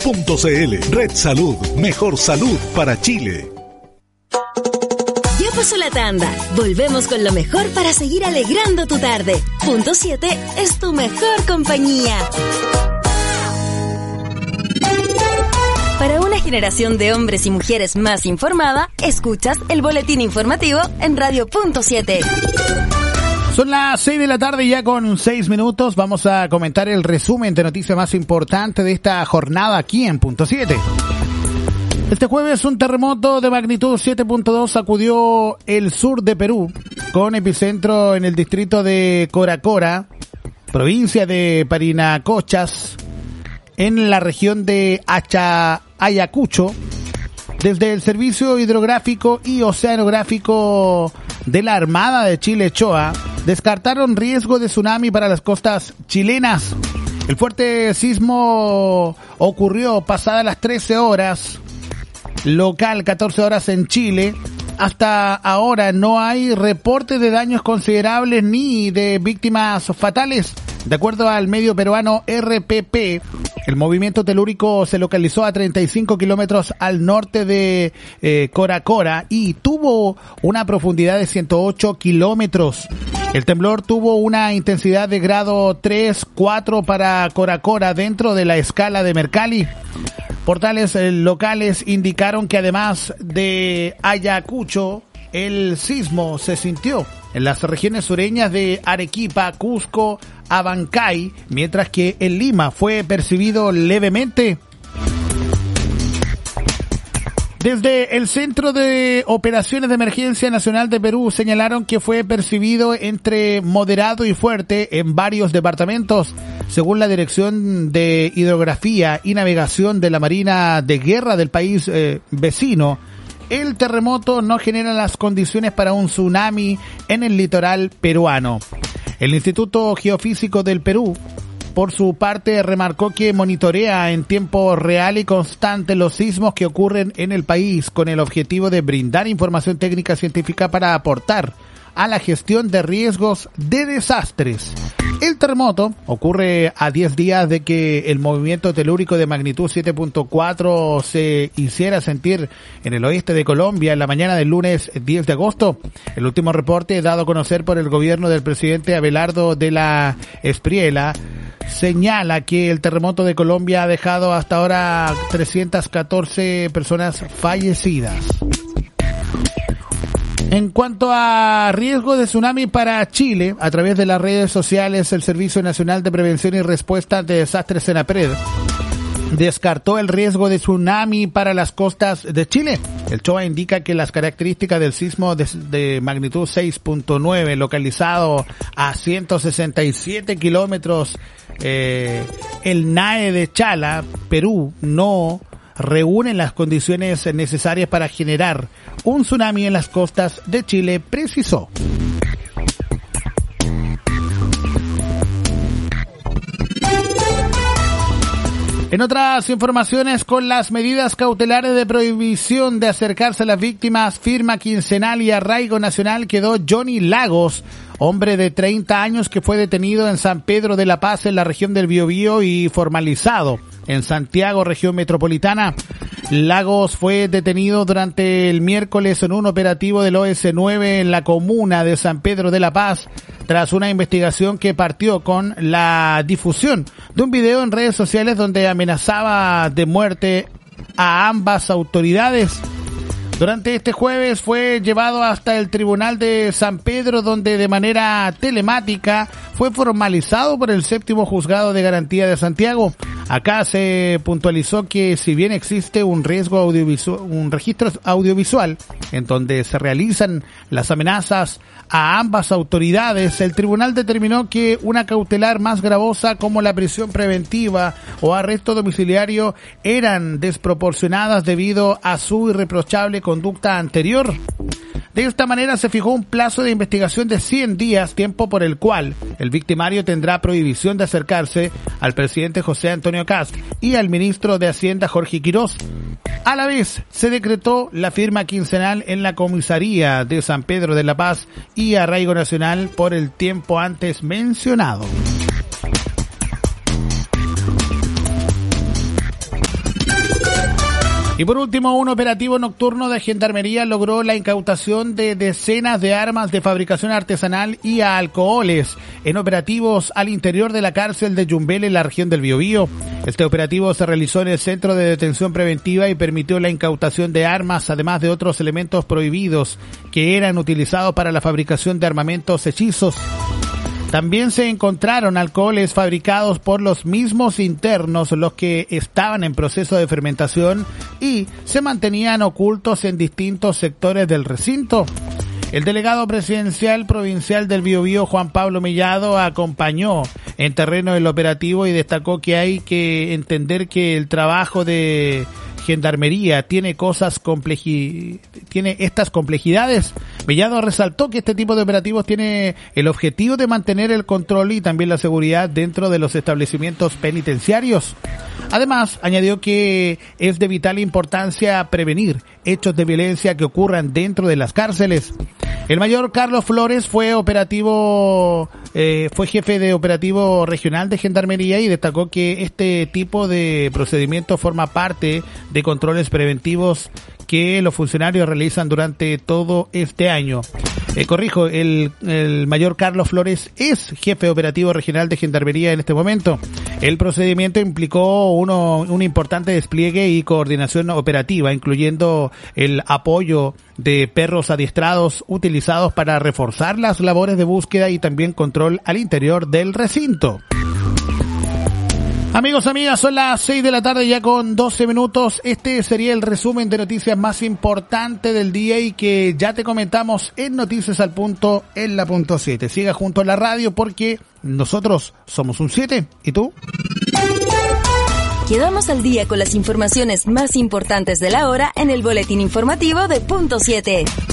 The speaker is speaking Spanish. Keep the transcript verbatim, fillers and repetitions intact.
punto c l. Red Salud, mejor salud para Chile. Ya pasó la tanda. Volvemos con lo mejor para seguir alegrando tu tarde. Punto siete es tu mejor compañía. Para una generación de hombres y mujeres más informada, escuchas el boletín informativo en Radio Punto siete. Son las seis de la tarde ya con seis minutos. Vamos a comentar el resumen de noticias más importante de esta jornada aquí en Punto siete. Este jueves un terremoto de magnitud siete punto dos sacudió el sur de Perú, con epicentro en el distrito de Coracora, provincia de Parinacochas, en la región de Acha, Ayacucho. Desde el Servicio Hidrográfico y Oceanográfico de la Armada de Chile, C H O A, descartaron riesgo de tsunami para las costas chilenas. El fuerte sismo ocurrió pasadas las trece horas, local catorce horas en Chile. Hasta ahora no hay reporte de daños considerables ni de víctimas fatales. De acuerdo al medio peruano R P P, el movimiento telúrico se localizó a treinta y cinco kilómetros al norte de eh, Coracora y tuvo una profundidad de ciento ocho kilómetros. El temblor tuvo una intensidad de grado tres, cuatro para Coracora dentro de la escala de Mercalli. Portales locales indicaron que además de Ayacucho, el sismo se sintió en las regiones sureñas de Arequipa, Cusco, Abancay, mientras que en Lima fue percibido levemente. Desde el Centro de Operaciones de Emergencia Nacional de Perú señalaron que fue percibido entre moderado y fuerte en varios departamentos. Según la Dirección de Hidrografía y Navegación de la Marina de Guerra del país eh, vecino, el terremoto no genera las condiciones para un tsunami en el litoral peruano. El Instituto Geofísico del Perú, por su parte, remarcó que monitorea en tiempo real y constante los sismos que ocurren en el país con el objetivo de brindar información técnica científica para aportar a la gestión de riesgos de desastres. El terremoto ocurre a diez días de que el movimiento telúrico de magnitud siete punto cuatro se hiciera sentir en el oeste de Colombia en la mañana del lunes diez de agosto. El último reporte dado a conocer por el gobierno del presidente Abelardo de la Espriella señala que el terremoto de Colombia ha dejado hasta ahora trescientas catorce personas fallecidas. En cuanto a riesgo de tsunami para Chile, a través de las redes sociales, el Servicio Nacional de Prevención y Respuesta de Desastres, SENAPRED, descartó el riesgo de tsunami para las costas de Chile. El C H O A indica que las características del sismo de, de magnitud seis punto nueve, localizado a ciento sesenta y siete kilómetros, eh, el N A E de Chala, Perú, no reúnen las condiciones necesarias para generar un tsunami en las costas de Chile, precisó. En otras informaciones, con las medidas cautelares de prohibición de acercarse a las víctimas, firma quincenal y arraigo nacional, quedó Johnny Lagos, hombre de treinta años que fue detenido en San Pedro de la Paz, en la región del Biobío, y formalizado en Santiago, región metropolitana. Lagos fue detenido durante el miércoles en un operativo del O S nueve en la comuna de San Pedro de la Paz, tras una investigación que partió con la difusión de un video en redes sociales donde amenazaba de muerte a ambas autoridades. Durante este jueves fue llevado hasta el Tribunal de San Pedro, donde de manera telemática fue formalizado por el séptimo Juzgado de Garantía de Santiago. Acá se puntualizó que si bien existe un riesgo audiovisual, un registro audiovisual en donde se realizan las amenazas a ambas autoridades, el tribunal determinó que una cautelar más gravosa como la prisión preventiva o arresto domiciliario eran desproporcionadas debido a su irreprochable conducta anterior. De esta manera se fijó un plazo de investigación de cien días, tiempo por el cual el victimario tendrá prohibición de acercarse al presidente José Antonio Kast y al ministro de Hacienda Jorge Quirós. A la vez, se decretó la firma quincenal en la comisaría de San Pedro de la Paz y arraigo nacional por el tiempo antes mencionado. Y por último, un operativo nocturno de Gendarmería logró la incautación de decenas de armas de fabricación artesanal y alcoholes en operativos al interior de la cárcel de Yumbel en la región del Biobío. Este operativo se realizó en el Centro de Detención Preventiva y permitió la incautación de armas, además de otros elementos prohibidos que eran utilizados para la fabricación de armamentos hechizos. También se encontraron alcoholes fabricados por los mismos internos, los que estaban en proceso de fermentación y se mantenían ocultos en distintos sectores del recinto. El delegado presidencial provincial del Biobío, Juan Pablo Mellado, acompañó en terreno el operativo y destacó que hay que entender que el trabajo de Gendarmería tiene cosas complejidades, tiene estas complejidades. Mellado resaltó que este tipo de operativos tiene el objetivo de mantener el control y también la seguridad dentro de los establecimientos penitenciarios. Además, añadió que es de vital importancia prevenir hechos de violencia que ocurran dentro de las cárceles. El mayor Carlos Flores fue operativo, eh, fue jefe de operativo regional de Gendarmería y destacó que este tipo de procedimiento forma parte de controles preventivos que los funcionarios realizan durante todo este año. Eh, corrijo, el, el mayor Carlos Flores es jefe operativo regional de Gendarmería en este momento. El procedimiento implicó uno, un importante despliegue y coordinación operativa, incluyendo el apoyo de perros adiestrados utilizados para reforzar las labores de búsqueda y también control al interior del recinto. Amigos, amigas, son las seis de la tarde ya con doce minutos. Este sería el resumen de noticias más importante del día y que ya te comentamos en Noticias al Punto en la punto siete. Siga junto a la radio porque nosotros somos un siete. ¿Y tú? Quedamos al día con las informaciones más importantes de la hora en el boletín informativo de Punto siete.